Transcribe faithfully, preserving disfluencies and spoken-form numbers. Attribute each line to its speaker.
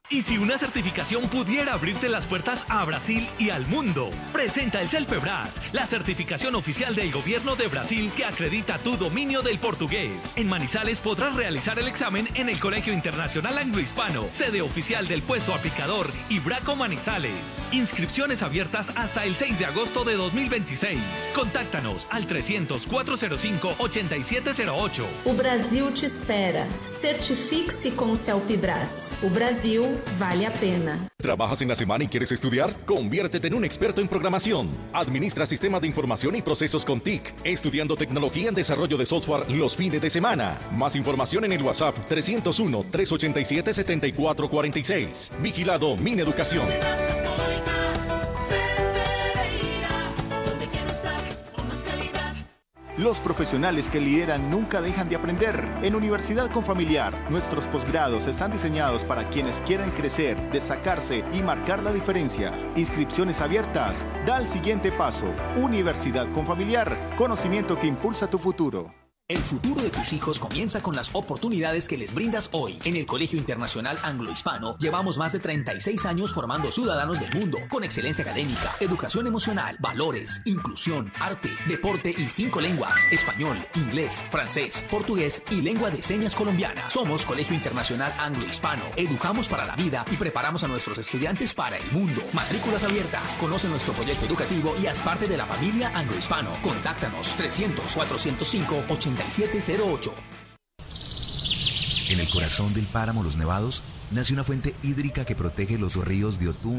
Speaker 1: Y si una certificación pudiera abrirte las puertas a Brasil y al mundo, presenta el CELPEBRAS, la certificación oficial del gobierno de Brasil que acredita tu dominio del portugués. En Manizales podrás realizar el examen en el Colegio Internacional Anglo-Hispano, sede oficial del puesto aplicador Ibraco Manizales. Inscripciones abiertas hasta el seis de agosto de dos mil veintiséis. Contáctanos al trescientos, cuatrocientos cinco, ochenta y siete cero ocho.
Speaker 2: O Brasil te espera. Certifique-se com o CELPEBRAS. O Brasil vale a pena.
Speaker 3: ¿Trabajas en la semana y quieres estudiar? Conviértete en un experto en programación. Administra sistemas de información y procesos con T I C, estudiando tecnología en desarrollo de software los fines de semana. Más información en el WhatsApp trescientos uno, trescientos ochenta y siete, setenta y cuatro cuarenta y seis. Vigilado Mineducación.
Speaker 4: Los profesionales que lideran nunca dejan de aprender. En Universidad Confamiliar, nuestros posgrados están diseñados para quienes quieren crecer, destacarse y marcar la diferencia. Inscripciones abiertas. Da el siguiente paso. Universidad Confamiliar. Conocimiento que impulsa tu futuro.
Speaker 5: El futuro de tus hijos comienza con las oportunidades que les brindas hoy. En el Colegio Internacional Anglo-Hispano llevamos más de treinta y seis años formando ciudadanos del mundo con excelencia académica, educación emocional, valores, inclusión, arte, deporte y cinco lenguas: español, inglés, francés, portugués y lengua de señas colombiana. Somos Colegio Internacional Anglo-Hispano. Educamos para la vida y preparamos a nuestros estudiantes para el mundo. Matrículas abiertas. Conoce nuestro proyecto educativo y haz parte de la familia Anglo-Hispano. Contáctanos trescientos, cuatrocientos cinco, ochenta y siete cero ocho.
Speaker 6: En el corazón del páramo Los Nevados nace una fuente hídrica que protege los ríos de Otún